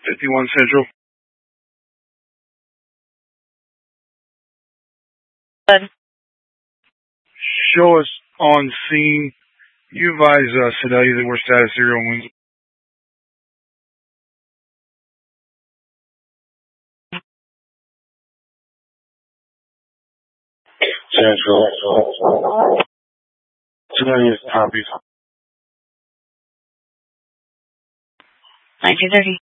51 Central. Good. Show us on scene. You advise Sedalia that we're status 0 on Windsor. Central. Sedalia copies. 1930.